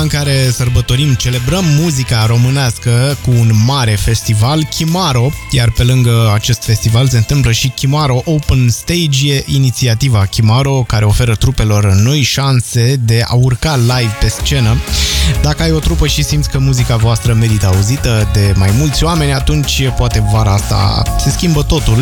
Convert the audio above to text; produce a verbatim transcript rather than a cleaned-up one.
în care sărbătorim, celebrăm muzica românească cu un mare festival, Chimaro, iar pe lângă acest festival se întâmplă și Chimaro Open Stage, e inițiativa Chimaro care oferă trupelor noi șanse de a urca live pe scenă. Dacă ai o trupă și simți că muzica voastră merită auzită de mai mulți oameni, atunci poate vara asta se schimbă totul.